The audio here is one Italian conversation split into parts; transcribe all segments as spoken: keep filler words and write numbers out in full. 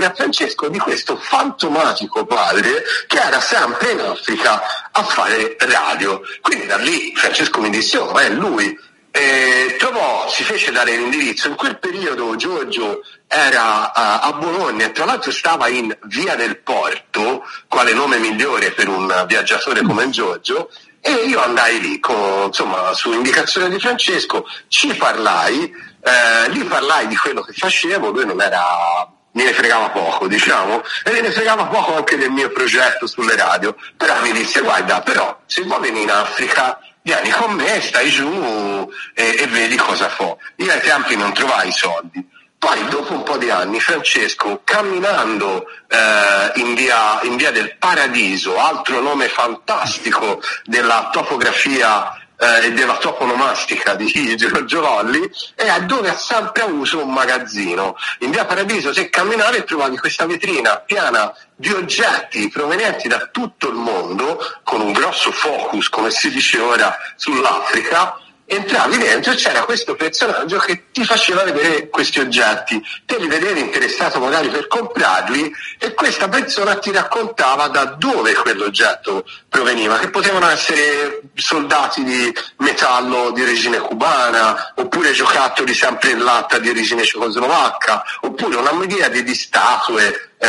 a Francesco di questo fantomatico padre che era sempre in Africa a fare radio. Quindi da lì Francesco mi disse: oh, ma è lui. E trovò, si fece dare l'indirizzo. In quel periodo Giorgio era uh, a Bologna e tra l'altro stava in Via del Porto, quale nome migliore per un viaggiatore come Giorgio, e io andai lì, con, insomma, su indicazione di Francesco, ci parlai, eh, gli parlai di quello che facevo, lui non era... me ne fregava poco, diciamo, e me ne fregava poco anche del mio progetto sulle radio, però mi disse: guarda, però se vuoi venire in Africa vieni con me, stai giù e, e vedi cosa fa. Io ai tempi non trovai i soldi. Poi dopo un po' di anni Francesco, camminando eh, in, via, in via del Paradiso, altro nome fantastico della topografia eh, e della toponomastica di Giorgio Lolli, è dove ha sempre avuto un magazzino. In via Paradiso, se camminavi, trovavi questa vetrina piena di oggetti provenienti da tutto il mondo, con un grosso focus, come si dice ora, sull'Africa. Entravi dentro e c'era questo personaggio che ti faceva vedere questi oggetti, te li vedevi interessato magari per comprarli e questa persona ti raccontava da dove quell'oggetto proveniva, che potevano essere soldati di metallo di origine cubana, oppure giocattoli sempre in latta di origine cecoslovacca, oppure una miriade di statue, eh,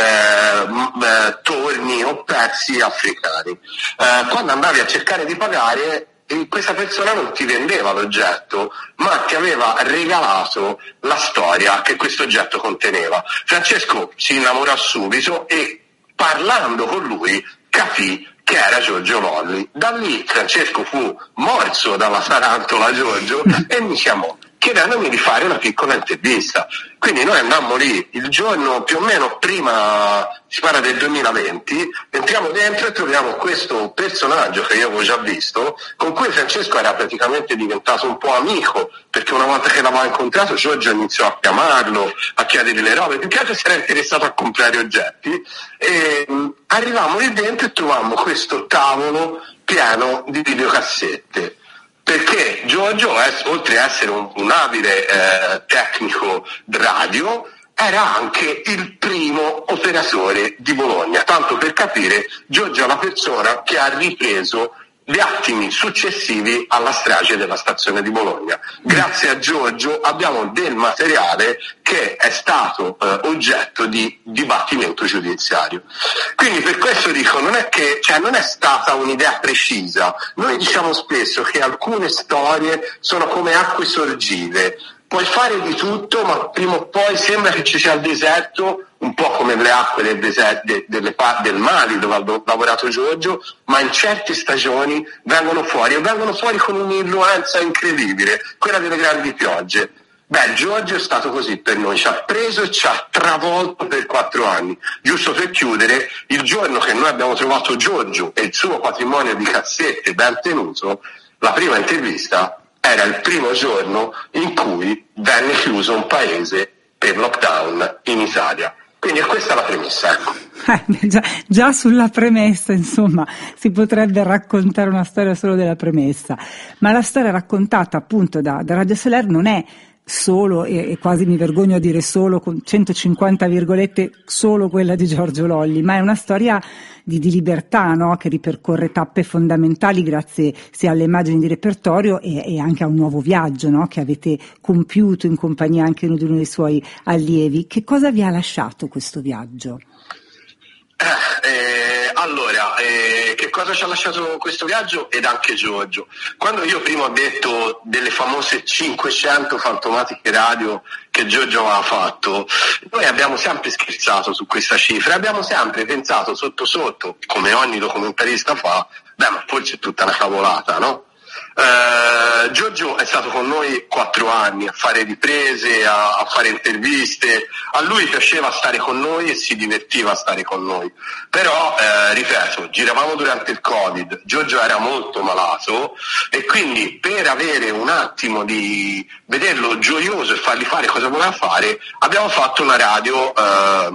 eh, torni o pezzi africani. Eh, quando andavi a cercare di pagare, e questa persona non ti vendeva l'oggetto, ma ti aveva regalato la storia che questo oggetto conteneva. Francesco si innamorò subito e, parlando con lui, capì che era Giorgio Lolli. Da lì Francesco fu morso dalla tarantola Giorgio e mi chiamò chiedendomi di fare una piccola intervista. Quindi noi andammo lì il giorno più o meno prima, si parla del duemilaventi, entriamo dentro e troviamo questo personaggio che io avevo già visto, con cui Francesco era praticamente diventato un po' amico, perché una volta che l'aveva incontrato Giorgio iniziò a chiamarlo, a chiedergli le robe, più che altro si era interessato a comprare oggetti, e mh, arrivavamo lì dentro e trovammo questo tavolo pieno di videocassette. Perché Giorgio, oltre ad essere un, un abile eh, tecnico radio, era anche il primo operatore di Bologna. Tanto per capire, Giorgio è la persona che ha ripreso gli attimi successivi alla strage della stazione di Bologna. Grazie a Giorgio abbiamo del materiale che è stato eh, oggetto di dibattimento giudiziario. Quindi per questo dico, non è che, cioè non è stata un'idea precisa. Noi diciamo spesso che alcune storie sono come acque sorgive. Puoi fare di tutto, ma prima o poi sembra che ci sia il deserto, un po' come le acque del, deserto, de, delle, del Mali dove ha lavorato Giorgio, ma in certe stagioni vengono fuori, e vengono fuori con un'influenza incredibile, quella delle grandi piogge. Beh, Giorgio è stato così per noi, ci ha preso e ci ha travolto per quattro anni. Giusto per chiudere, il giorno che noi abbiamo trovato Giorgio e il suo patrimonio di cassette ben tenuto, la prima intervista era il primo giorno in cui venne chiuso un paese per lockdown in Italia. Quindi è questa la premessa, ecco. Eh, già, già sulla premessa, insomma, si potrebbe raccontare una storia solo della premessa, ma la storia raccontata appunto da, da Radio Soler non è solo, e, e quasi mi vergogno a dire solo, con centocinquanta virgolette, solo quella di Giorgio Lolli, ma è una storia di, di libertà, no? Che ripercorre tappe fondamentali grazie sia alle immagini di repertorio e, e anche a un nuovo viaggio, no? Che avete compiuto in compagnia anche di uno dei suoi allievi. Che cosa vi ha lasciato questo viaggio? Eh, eh, allora, eh, che cosa ci ha lasciato questo viaggio ed anche Giorgio? Quando io prima ho detto delle famose cinquecento fantomatiche radio che Giorgio aveva fatto, noi abbiamo sempre scherzato su questa cifra, abbiamo sempre pensato sotto sotto, come ogni documentarista fa, beh, ma forse è tutta una cavolata, no? Uh, Giorgio è stato con noi quattro anni a fare riprese, a, a fare interviste. A lui piaceva stare con noi e si divertiva a stare con noi, però eh, ripeto, giravamo durante il Covid, Giorgio era molto malato e quindi per avere un attimo di vederlo gioioso e fargli fare cosa voleva fare abbiamo fatto una radio eh,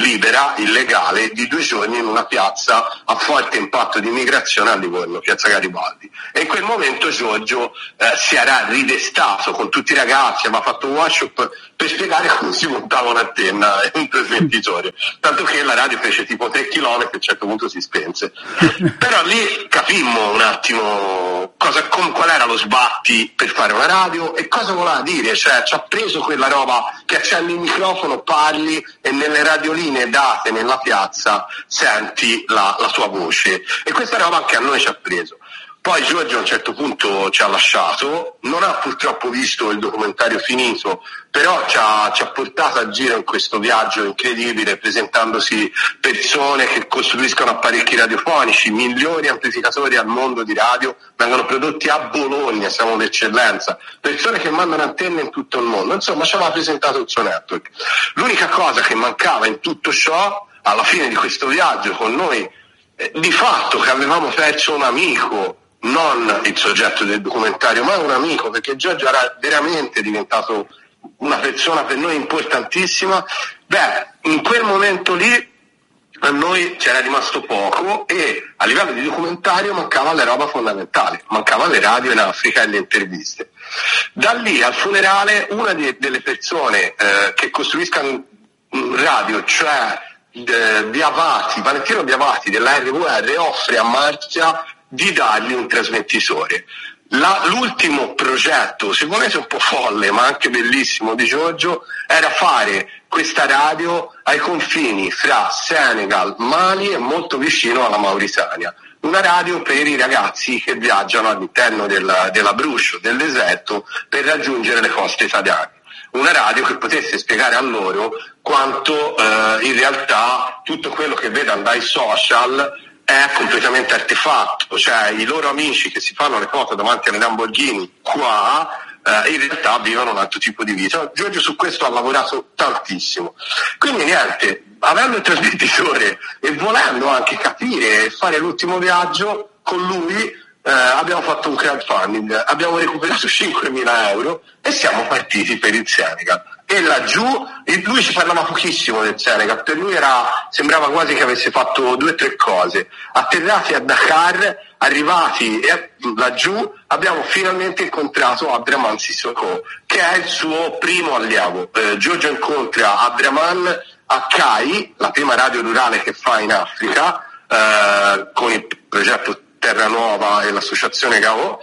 libera, illegale, di due giorni in una piazza a forte impatto di immigrazione a Livorno, piazza Garibaldi. E in quel momento Giorgio eh, si era ridestato con tutti i ragazzi, aveva fatto un workshop per spiegare come si montava un'antenna e un trasmettitore, tanto che la radio fece tipo tre chilometri e a un certo punto si spense. Però lì capimmo un attimo cosa, com, qual era lo sbatti per fare una radio e cosa voleva dire, cioè ci ha preso quella roba che accendi il microfono, parli e nelle radioline date nella piazza senti la, la tua voce, e questa roba anche a noi ci ha preso. Poi Giorgio a un certo punto ci ha lasciato, non ha purtroppo visto il documentario finito, però ci ha, ci ha portato a giro in questo viaggio incredibile, presentandosi persone che costruiscono apparecchi radiofonici, migliori amplificatori al mondo di radio vengono prodotti a Bologna, siamo l'eccellenza, persone che mandano antenne in tutto il mondo, insomma ci aveva presentato il suo network. L'unica cosa che mancava in tutto ciò, alla fine di questo viaggio con noi, eh, di fatto che avevamo perso un amico, non il soggetto del documentario, ma un amico, perché Giorgio era veramente diventato una persona per noi importantissima. Beh, in quel momento lì a noi c'era rimasto poco e a livello di documentario mancava la roba fondamentale, mancava le radio in Africa e le interviste. Da lì al funerale una di, delle persone eh, che costruiscano un radio, cioè eh, Biavati, Valentino Biavati della R V R, offre a Marcia di dargli un trasmettitore. La, l'ultimo progetto, se volete un po' folle ma anche bellissimo, di Giorgio era fare questa radio ai confini fra Senegal, Mali e molto vicino alla Mauritania. Una radio per i ragazzi che viaggiano all'interno della, dell'Abruzzo, del deserto, per raggiungere le coste italiane. Una radio che potesse spiegare a loro quanto eh, in realtà tutto quello che vedono dai social è completamente artefatto, cioè i loro amici che si fanno le foto davanti alle Lamborghini qua eh, in realtà vivono un altro tipo di vita. Giorgio su questo ha lavorato tantissimo, quindi niente, avendo il trasmettitore e volendo anche capire e fare l'ultimo viaggio con lui, eh, abbiamo fatto un crowdfunding, abbiamo recuperato cinquemila euro e siamo partiti per il Senegal. E laggiù lui ci parlava pochissimo del Senegal, per lui era, sembrava quasi che avesse fatto due o tre cose. Atterrati a Dakar, arrivati laggiù, abbiamo finalmente incontrato Abdraman Sissoko, che è il suo primo allievo. Eh, Giorgio incontra Abdraman a Kai, la prima radio rurale che fa in Africa, eh, con il progetto Terra Nuova e l'associazione Gao.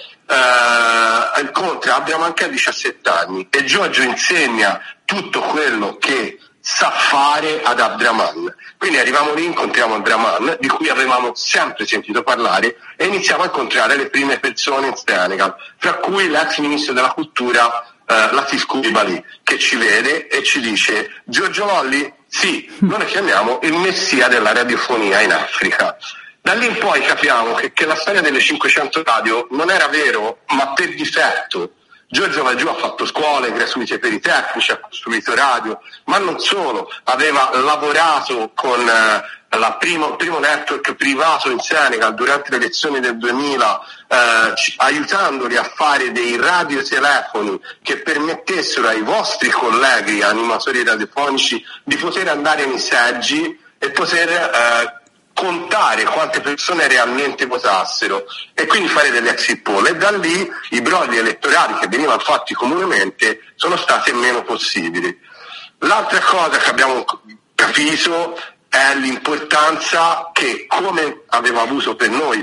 Uh, incontra Abdraman che ha diciassette anni e Giorgio insegna tutto quello che sa fare ad Abdraman. Quindi arriviamo lì, incontriamo Abdraman, di cui avevamo sempre sentito parlare, e iniziamo a incontrare le prime persone in Senegal, fra cui l'ex ministro della cultura uh, Latif Coulibaly, che ci vede e ci dice: Giorgio Lolli? Sì, noi lo chiamiamo il messia della radiofonia in Africa. Da lì in poi capiamo che, che la storia delle cinquecento radio non era vero, ma per difetto. Giorgio laggiù ha fatto scuole gratuite per i tecnici, ha costruito radio, ma non solo, aveva lavorato con eh, la primo, primo network privato in Senegal durante le elezioni del duemila, eh, aiutandoli a fare dei radiotelefoni che permettessero ai vostri colleghi animatori radiofonici di poter andare nei seggi e poter eh, contare quante persone realmente votassero e quindi fare delle exit poll, e da lì i brogli elettorali che venivano fatti comunemente sono stati meno possibili. L'altra cosa che abbiamo capito è l'importanza che, come aveva avuto per noi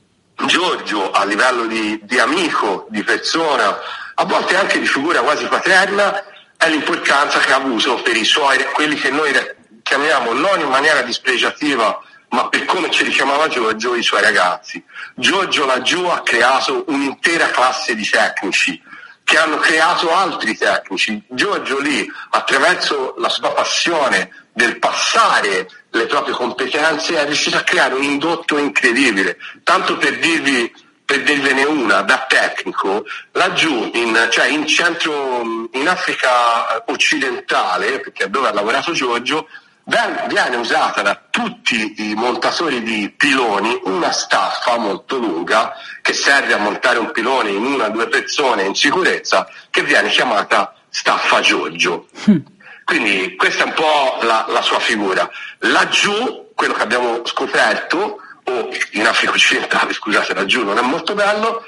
Giorgio a livello di, di amico, di persona, a volte anche di figura quasi paterna, è l'importanza che ha avuto per i suoi, quelli che noi chiamiamo non in maniera dispregiativa, ma per come ci richiamava Giorgio, i suoi ragazzi. Giorgio laggiù ha creato un'intera classe di tecnici che hanno creato altri tecnici. Giorgio lì, attraverso la sua passione del passare le proprie competenze, è riuscito a creare un indotto incredibile. Tanto per dirvi, per dirvene una, da tecnico, laggiù, in, cioè in centro, in Africa occidentale, perché è dove ha lavorato Giorgio, viene usata da tutti i montatori di piloni una staffa molto lunga che serve a montare un pilone in una o due persone in sicurezza, che viene chiamata staffa Giorgio. Quindi questa è un po' la, la sua figura. Laggiù, quello che abbiamo scoperto, o in Africa occidentale, scusate, laggiù non è molto bello,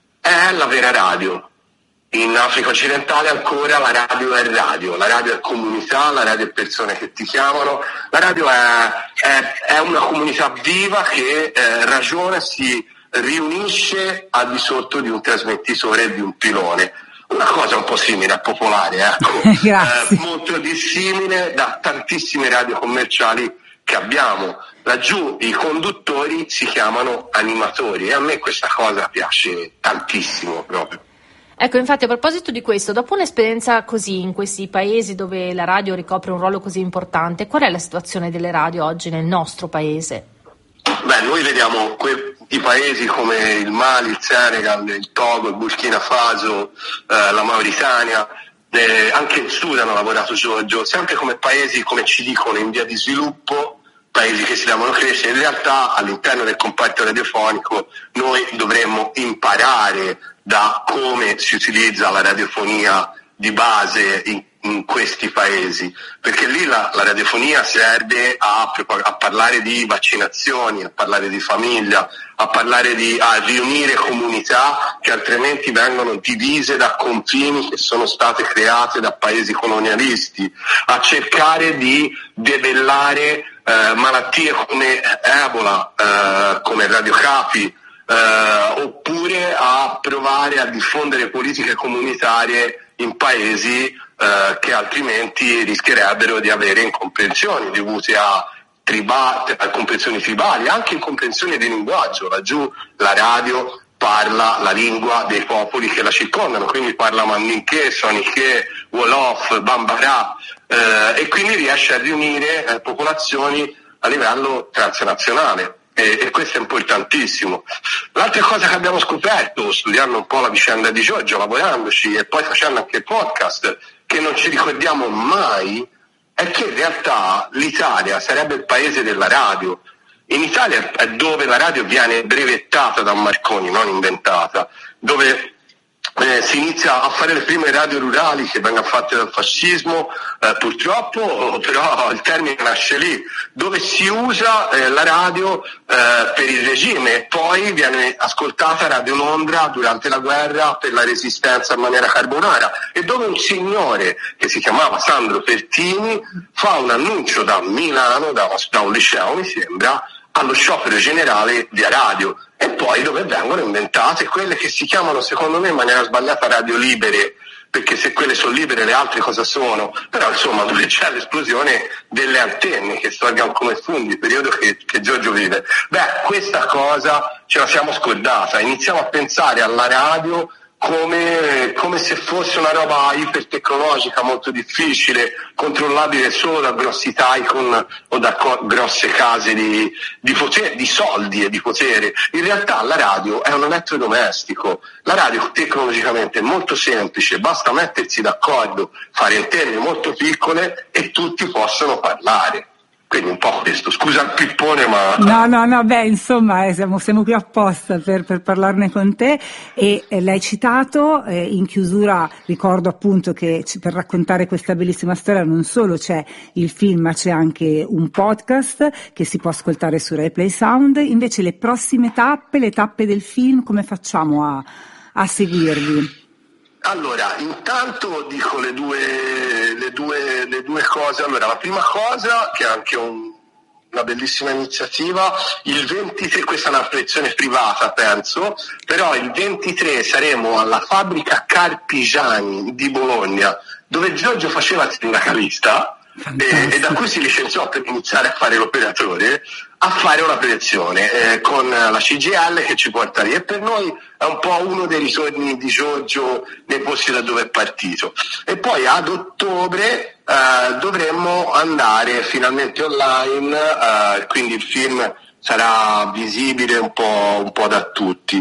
è la vera radio. In Africa occidentale ancora la radio è radio, la radio è comunità, la radio è persone che ti chiamano, la radio è, è, è una comunità viva che eh, ragiona, si riunisce al di sotto di un trasmettitore e di un pilone. Una cosa un po' simile a Popolare, ecco, eh, molto dissimile da tantissime radio commerciali che abbiamo. Laggiù i conduttori si chiamano animatori e a me questa cosa piace tantissimo proprio. Ecco, infatti a proposito di questo, dopo un'esperienza così in questi paesi dove la radio ricopre un ruolo così importante, qual è la situazione delle radio oggi nel nostro paese? Beh, noi vediamo que- i paesi come il Mali, il Senegal, il Togo, il Burkina Faso, eh, la Mauritania, eh, anche in Sud hanno lavorato Giorgio, sempre come paesi, come ci dicono, in via di sviluppo, paesi che si devono crescere. In realtà all'interno del comparto radiofonico noi dovremmo imparare da come si utilizza la radiofonia di base in, in questi paesi, perché lì la, la radiofonia serve a, a parlare di vaccinazioni, a parlare di famiglia, a parlare di a riunire comunità che altrimenti vengono divise da confini che sono state create da paesi colonialisti, a cercare di debellare eh, malattie come Ebola, eh, come radiocapi, Uh, oppure a provare a diffondere politiche comunitarie in paesi uh, che altrimenti rischierebbero di avere incomprensioni dovute a, triba- a comprensioni tribali, anche incomprensioni di linguaggio. Laggiù la radio parla la lingua dei popoli che la circondano, quindi parla Mandinché, Soninché, Wolof, Bambara, uh, e quindi riesce a riunire uh, popolazioni a livello transnazionale. E, e questo è importantissimo. L'altra cosa che abbiamo scoperto studiando un po' la vicenda di Giorgio, lavorandoci e poi facendo anche il podcast, che non ci ricordiamo mai, è che in realtà l'Italia sarebbe il paese della radio. In Italia è dove la radio viene brevettata da Marconi, non inventata, dove Eh, si inizia a fare le prime radio rurali che vengono fatte dal fascismo, eh, purtroppo però il termine nasce lì, dove si usa eh, la radio eh, per il regime, poi viene ascoltata Radio Londra durante la guerra per la resistenza a maniera carbonara, e dove un signore che si chiamava Sandro Pertini fa un annuncio da Milano, da, da un liceo mi sembra, allo sciopero generale di radio, e poi dove vengono inventate quelle che si chiamano secondo me in maniera sbagliata radio libere, perché se quelle sono libere le altre cosa sono? Però insomma dove c'è l'esplosione delle antenne che storgano come funghi, periodo che, che Giorgio vive. Beh, questa cosa ce la siamo scordata, iniziamo a pensare alla radio Come, come se fosse una roba ipertecnologica molto difficile, controllabile solo da grossi tycoon o da co- grosse case di, di, potere, di soldi e di potere. In realtà la radio è un elettrodomestico, la radio tecnologicamente è molto semplice, basta mettersi d'accordo, fare antenne molto piccole e tutti possono parlare. Quindi un po' questo, scusa il pippone ma... No, no, no, beh, insomma, eh, siamo, siamo qui apposta per, per parlarne con te e eh, l'hai citato, eh, in chiusura ricordo appunto che c- per raccontare questa bellissima storia non solo c'è il film ma c'è anche un podcast che si può ascoltare su RaiPlay Sound. Invece le prossime tappe, le tappe del film, come facciamo a, a seguirvi? Allora, intanto dico le due, le due, le due cose. Allora, la prima cosa, che è anche un, una bellissima iniziativa, il ventitré, questa è una lezione privata penso, però il ventitré saremo alla fabbrica Carpigiani di Bologna, dove Giorgio faceva il sindacalista, e, e da cui si licenziò per iniziare a fare l'operatore, a fare una proiezione eh, con la C G I L che ci porta lì, e per noi è un po' uno dei ritorni di Giorgio nei posti da dove è partito. E poi ad ottobre eh, dovremmo andare finalmente online, eh, quindi il film sarà visibile un po', un po' da tutti.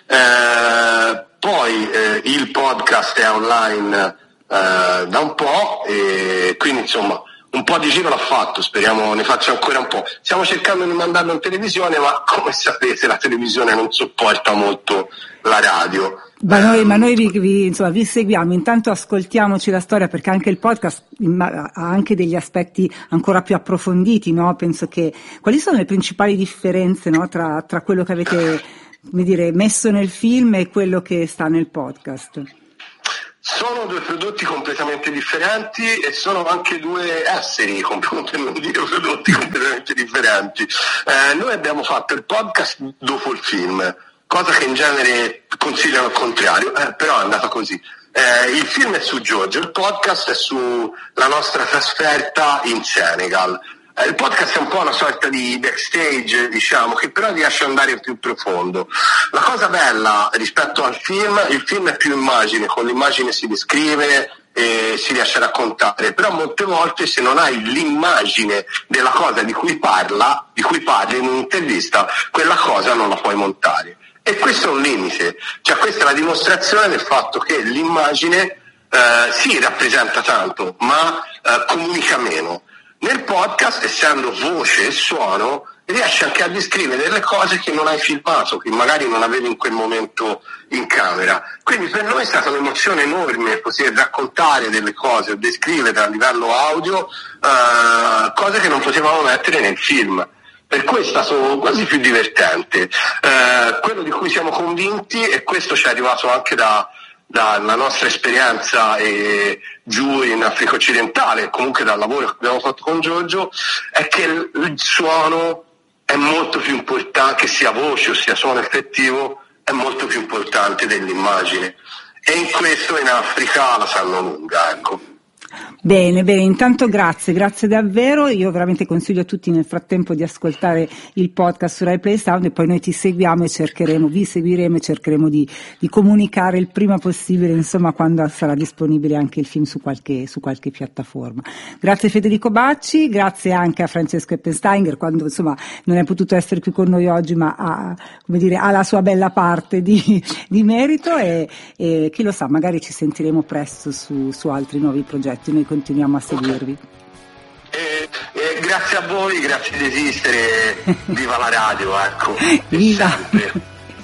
Eh, poi eh, il podcast è online eh, da un po', e quindi insomma un po' di giro l'ha fatto, speriamo ne faccia ancora un po'. Stiamo cercando di mandarlo in televisione, ma come sapete la televisione non sopporta molto la radio. Ma noi, ma noi vi, vi, insomma, vi seguiamo, intanto ascoltiamoci la storia, perché anche il podcast ha anche degli aspetti ancora più approfonditi, no? Penso che quali sono le principali differenze, no? tra, tra quello che avete, come dire, messo nel film e quello che sta nel podcast? Sono due prodotti completamente differenti e sono anche due esseri, per non dire prodotti completamente differenti. Eh, noi abbiamo fatto il podcast dopo il film, cosa che in genere consigliano al contrario, eh, però è andata così. Eh, il film è su Giorgio, il podcast è sulla nostra trasferta in Senegal. Eh, il podcast è un po' una sorta di backstage, diciamo, che però riesce ad andare più profondo. La cosa bella rispetto al film, il film è più immagine, con l'immagine si descrive e si riesce a raccontare, però molte volte se non hai l'immagine della cosa di cui parla, di cui parli in un'intervista, quella cosa non la puoi montare. E questo è un limite, cioè questa è la dimostrazione del fatto che l'immagine eh, sì rappresenta tanto, ma eh, comunica meno. Nel podcast, essendo voce e suono, riesci anche a descrivere delle cose che non hai filmato, che magari non avevi in quel momento in camera. Quindi per noi è stata un'emozione enorme poter raccontare delle cose o descrivere a livello audio eh, cose che non potevamo mettere nel film. Per cui è stato quasi più divertente. Eh, quello di cui siamo convinti, e questo ci è arrivato anche da dalla nostra esperienza eh, giù in Africa occidentale, comunque dal lavoro che abbiamo fatto con Giorgio, è che il, il suono è molto più importante, che sia voce o sia suono effettivo, è molto più importante dell'immagine. E in questo in Africa la sanno lunga, ecco. Bene, bene, intanto grazie, grazie davvero. Io veramente consiglio a tutti nel frattempo di ascoltare il podcast su Rai Play Sound e poi noi ti seguiamo e cercheremo, vi seguiremo e cercheremo di, di comunicare il prima possibile, insomma, quando sarà disponibile anche il film su qualche, su qualche piattaforma. Grazie Federico Bacci, grazie anche a Francesco Eppensteiger, quando insomma non è potuto essere qui con noi oggi, ma ha, come dire, ha la sua bella parte di, di merito e, e chi lo sa, magari ci sentiremo presto su, su altri nuovi progetti. Noi continuiamo a seguirvi. Eh, eh, grazie a voi, grazie di esistere, viva la radio, ecco. Viva! Sempre.